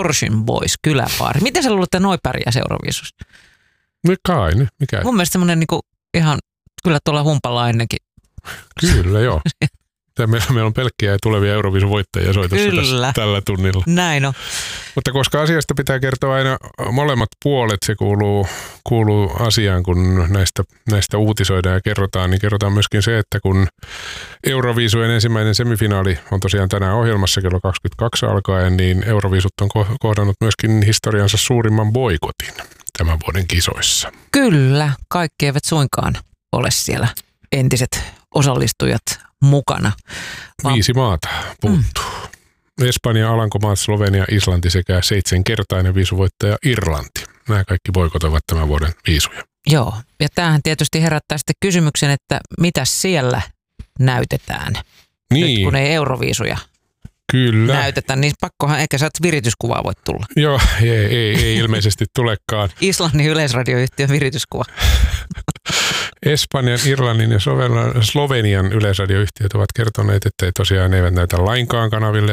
Dorsin Boys, kyläpaari. Miten sä luulet, että noi pärjäisi Euroviisussa? No kai, mikä? Mun mielestä semmoinen niinku ihan, kyllä tuolla humpalla ennenkin. Kyllä, joo. Meillä on pelkkiä tulevia Euroviisun voittajia soitossa tällä tunnilla. Näin on. Mutta koska asiasta pitää kertoa aina molemmat puolet, se kuuluu asiaan, kun näistä uutisoidaan ja kerrotaan, niin kerrotaan myöskin se, että kun Euroviisujen ensimmäinen semifinaali on tosiaan tänään ohjelmassa kello 22 alkaen, niin Euroviisut on kohdannut myöskin historiansa suurimman boikotin tämän vuoden kisoissa. Kyllä, kaikki eivät suinkaan ole siellä entiset osallistujat mukana. 5 maata puuttuu. Espanja, Alankomaat, Slovenia, Islanti sekä 7-kertainen viisuvoittaja Irlanti. Nämä kaikki boikotoivat tämän vuoden viisuja. Joo, ja tämähän tietysti herättää sitten kysymyksen, että mitä siellä näytetään, niin. Nyt kun ei Euroviisuja Kyllä. näytetä, niin pakkohan eikä sä virityskuvaa voi tulla. Joo, ei ilmeisesti tulekaan. Islannin yleisradioyhtiön virityskuva. Espanjan, Irlannin ja Slovenian yleisradioyhtiöt ovat kertoneet, että tosiaan eivät näytä lainkaan kanaville